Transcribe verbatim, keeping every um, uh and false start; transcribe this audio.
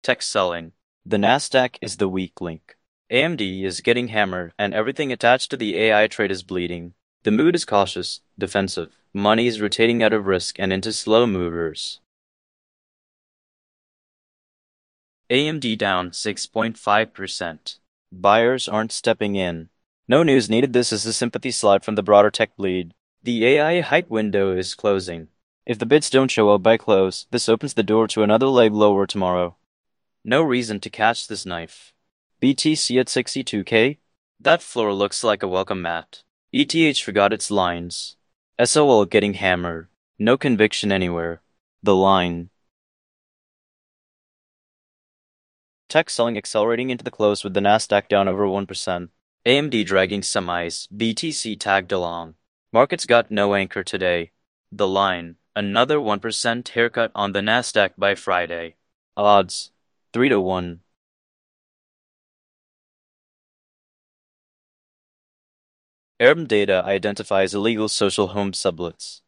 Tech selling. The Nasdaq is the weak link. A M D is getting hammered, and everything attached to the A I trade is bleeding. The mood is cautious, defensive. Money is rotating out of risk and into slow movers. A M D down six point five percent. Buyers aren't stepping in. No news needed. This is a sympathy slide from the broader tech bleed. The A I hype window is closing. If the bids don't show up by close, this opens the door to another leg lower tomorrow. No reason to catch this knife. B T C at sixty-two K? That floor looks like a welcome mat. E T H forgot its lines. S O L getting hammered. No conviction anywhere. The line. Tech selling accelerating into the close with the Nasdaq down over one percent. A M D dragging semis. B T C tagged along. Markets got no anchor today. The line. Another one percent haircut on the Nasdaq by Friday. Odds. three to one. Arab data identifies illegal social home sublets.